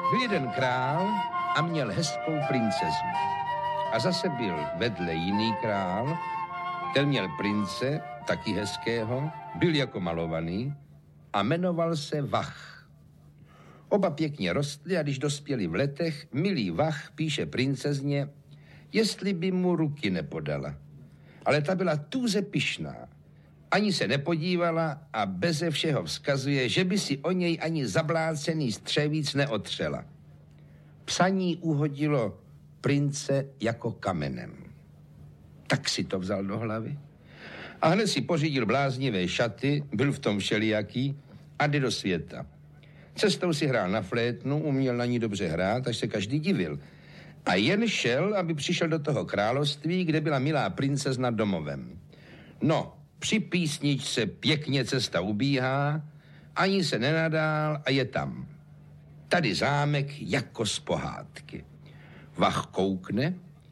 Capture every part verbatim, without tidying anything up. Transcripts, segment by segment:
Byl jeden král a měl hezkou princeznu. A zase byl vedle jiný král, ten měl prince, taky hezkého, byl jako malovaný a jmenoval se Vach. Oba pěkně rostli a když dospěli v letech, milý Vach píše princezně, jestli by mu ruky nepodala. Ale ta byla tuze pyšná. Ani se nepodívala a beze všeho vzkazuje, že by si o něj ani zablácený střevíc neotřela. Psaní uhodilo prince jako kamenem. Tak si to vzal do hlavy. A hned si pořídil bláznivé šaty, byl v tom všelijaký a jde do světa. Cestou si hrál na flétnu, uměl na ní dobře hrát, až se každý divil. A jen šel, aby přišel do toho království, kde byla milá princezna domovem. No, při písničce pěkně cesta ubíhá, ani se nenadál a je tam. Tady zámek jako z pohádky. Vach koukne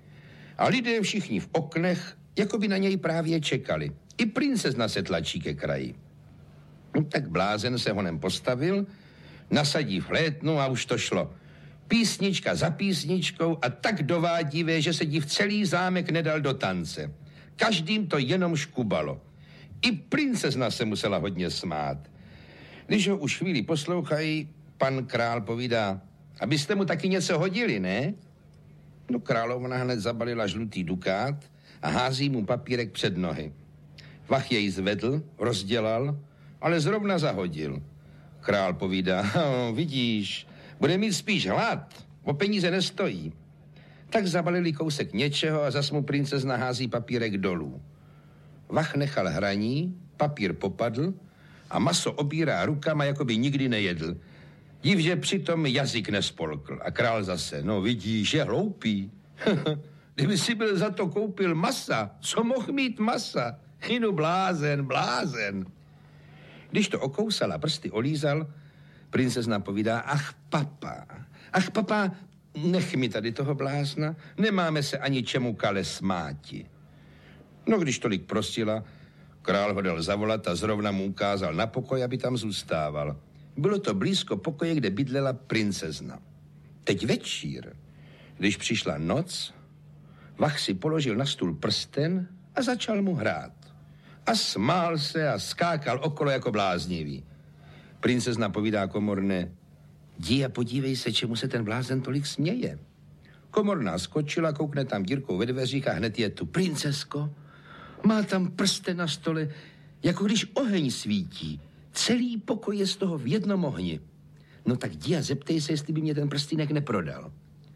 a lidé všichni v oknech jako by na něj právě čekali. I princezna se tlačí ke kraji. No, tak blázen se honem postavil, nasadí flétnu a už to šlo. Písnička za písničkou a tak dovádivé, že se div celý zámek nedal do tance. Každým to jenom škubalo. I princezna se musela hodně smát. Když ho už chvíli poslouchají, pan král povídá, abyste mu taky něco hodili, ne? No královna hned zabalila žlutý dukát a hází mu papírek před nohy. Vach jej zvedl, rozdělal, ale zrovna zahodil. Král povídá, oh, vidíš, bude mít spíš hlad, o peníze nestojí. Tak zabalili kousek něčeho a zas mu princezna hází papírek dolů. Vach nechal hraní, papír popadl a maso obírá rukama, jako by nikdy nejedl. Div, že přitom jazyk nespolkl. A král zase, no vidíš, je hloupý. Kdyby si byl za to koupil masa, co mohl mít masa? Inu blázen, blázen. Když to okousal a prsty olízal, princezna povídá, ach papa, ach papa, nech mi tady toho blázna, nemáme se ani čemu kale smáti. No když tolik prosila, král ho dal zavolat a zrovna mu ukázal na pokoj, aby tam zůstával. Bylo to blízko pokoje, kde bydlela princezna. Teď večír, když přišla noc, Vach si položil na stůl prsten a začal mu hrát. A smál se a skákal okolo jako bláznivý. Princezna povídá komorné, jdi a podívej se, čemu se ten blázen tolik směje. Komorná skočila, koukne tam dírkou ve dveřích a hned je tu. Princesko, má tam prsten na stole, jako když oheň svítí. Celý pokoj je z toho v jednom ohni. No tak jdi a zeptej se, jestli by mě ten prstýnek neprodal.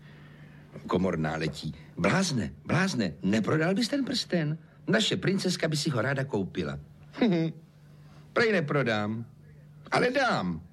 Komorná letí. Blázne, blázne, neprodal bys ten prsten? Naše princeska by si ho ráda koupila. Prej neprodám, ale dám.